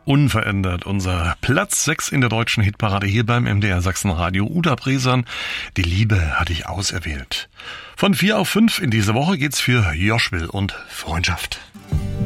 Unverändert unser Platz 6 in der deutschen Hitparade hier beim MDR Sachsenradio. Uda Bresan, Die Liebe hat dich auserwählt. Von 4 auf 5 in dieser Woche geht's für Joschwil und Freundschaft.